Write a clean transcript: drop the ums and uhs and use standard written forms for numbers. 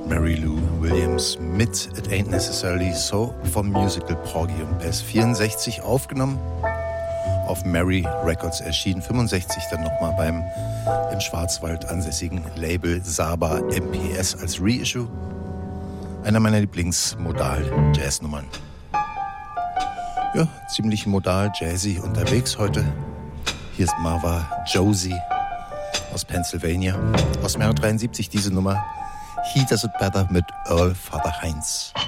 Mary Lou Williams mit It Ain't Necessarily So vom Musical Porgy und Bess. 64 aufgenommen, auf Mary Records erschienen, 65 dann nochmal beim im Schwarzwald ansässigen Label Saba MPS als Reissue. Einer meiner Lieblingsmodal-Jazz-Nummern. Ja, ziemlich modal, jazzy unterwegs heute. Hier ist Marva Josie aus Pennsylvania. Aus dem Jahr 73 diese Nummer He Does It Better mit Earl Father Heinz.